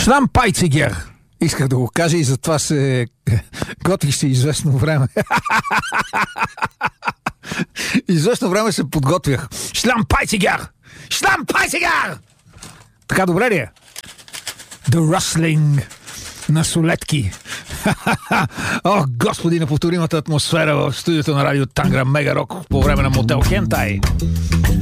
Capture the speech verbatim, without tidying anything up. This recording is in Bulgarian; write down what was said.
Шлампайцигер. Исках да го кажа и затова се готвих се известно време. Известно време се подготвях. Шлампайцигер! Шлампайцигер! Така добре ли е? The Rustling на Солетки. О, господи, неповторимата атмосфера в студиото на радио Тангра Мега Рок по време на Мотел Хентай.